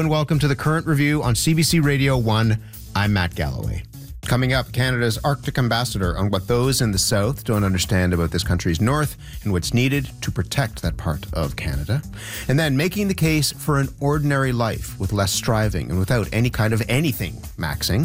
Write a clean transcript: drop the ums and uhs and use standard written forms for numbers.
and welcome to the Current Review on CBC Radio 1. I'm Matt Galloway. Coming up, Canada's Arctic ambassador on what those in the South don't understand about this country's North and what's needed to protect that part of Canada. And then making the case for an ordinary life with less striving and without any kind of anything maxing.